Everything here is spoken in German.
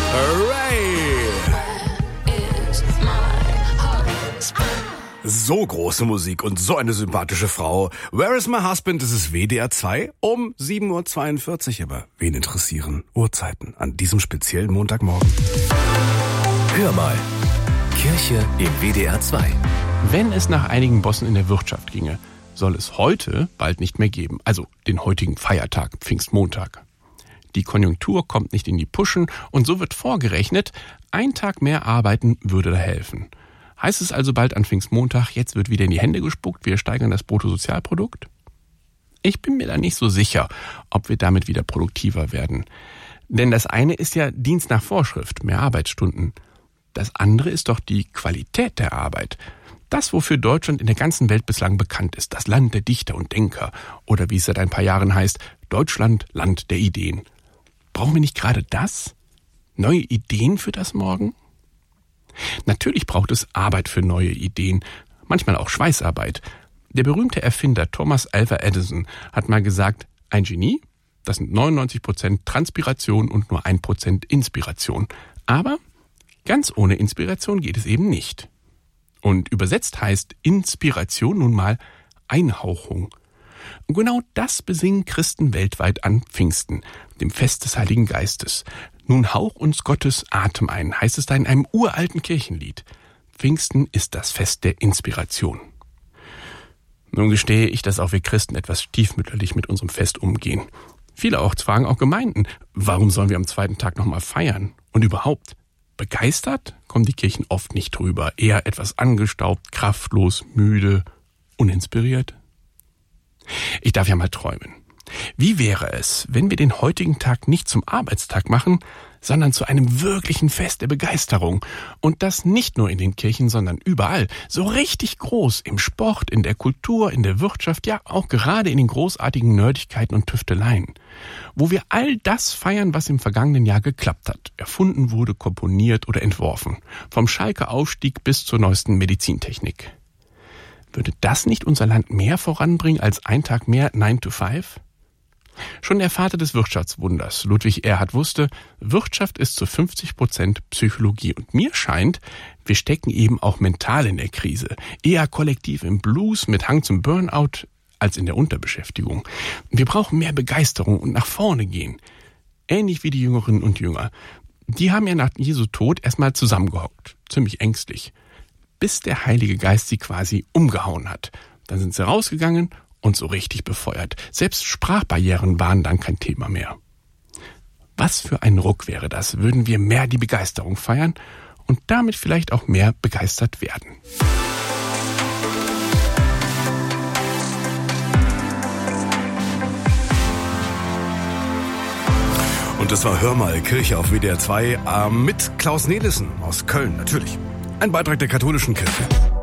Ray! So große Musik und so eine sympathische Frau. Where is my husband? Das ist WDR 2 um 7.42 Uhr. Aber wen interessieren Uhrzeiten an diesem speziellen Montagmorgen? Hör mal. Kirche im WDR 2. Wenn es nach einigen Bossen in der Wirtschaft ginge, soll es heute bald nicht mehr geben. Also den heutigen Feiertag, Pfingstmontag. Die Konjunktur kommt nicht in die Puschen und so wird vorgerechnet, ein Tag mehr arbeiten würde da helfen. Heißt es also bald an Pfingstmontag, jetzt wird wieder in die Hände gespuckt, wir steigern das Bruttosozialprodukt? Ich bin mir da nicht so sicher, ob wir damit wieder produktiver werden. Denn das eine ist ja Dienst nach Vorschrift, mehr Arbeitsstunden. Das andere ist doch die Qualität der Arbeit. Das, wofür Deutschland in der ganzen Welt bislang bekannt ist, das Land der Dichter und Denker. Oder wie es seit ein paar Jahren heißt, Deutschland, Land der Ideen. Brauchen wir nicht gerade das? Neue Ideen für das Morgen? Natürlich braucht es Arbeit für neue Ideen, manchmal auch Schweißarbeit. Der berühmte Erfinder Thomas Alva Edison hat mal gesagt, ein Genie, das sind 99% Transpiration und nur 1% Inspiration. Aber ganz ohne Inspiration geht es eben nicht. Und übersetzt heißt Inspiration nun mal Einhauchung. Und genau das besingen Christen weltweit an Pfingsten, dem Fest des Heiligen Geistes. Nun hauch uns Gottes Atem ein, heißt es da in einem uralten Kirchenlied. Pfingsten ist das Fest der Inspiration. Nun gestehe ich, dass auch wir Christen etwas stiefmütterlich mit unserem Fest umgehen. Viele auch fragen auch Gemeinden, warum sollen wir am zweiten Tag nochmal feiern? Und überhaupt, begeistert kommen die Kirchen oft nicht rüber, eher etwas angestaubt, kraftlos, müde, uninspiriert. Ich darf ja mal träumen. Wie wäre es, wenn wir den heutigen Tag nicht zum Arbeitstag machen, sondern zu einem wirklichen Fest der Begeisterung? Und das nicht nur in den Kirchen, sondern überall, so richtig groß, im Sport, in der Kultur, in der Wirtschaft, ja auch gerade in den großartigen Nerdigkeiten und Tüfteleien. Wo wir all das feiern, was im vergangenen Jahr geklappt hat, erfunden wurde, komponiert oder entworfen. Vom Schalker Aufstieg bis zur neuesten Medizintechnik. Würde das nicht unser Land mehr voranbringen als ein Tag mehr 9 to 5? Schon der Vater des Wirtschaftswunders, Ludwig Erhard, wusste, Wirtschaft ist zu 50% Psychologie. Und mir scheint, wir stecken eben auch mental in der Krise. Eher kollektiv im Blues mit Hang zum Burnout als in der Unterbeschäftigung. Wir brauchen mehr Begeisterung und nach vorne gehen. Ähnlich wie die Jüngerinnen und Jünger. Die haben ja nach Jesu Tod erstmal zusammengehockt, ziemlich ängstlich, bis der Heilige Geist sie quasi umgehauen hat. Dann sind sie rausgegangen und so richtig befeuert. Selbst Sprachbarrieren waren dann kein Thema mehr. Was für ein Ruck wäre das, würden wir mehr die Begeisterung feiern und damit vielleicht auch mehr begeistert werden. Und das war Hör mal, Kirche auf WDR 2 mit Klaus Nelissen aus Köln, natürlich. Ein Beitrag der katholischen Kirche.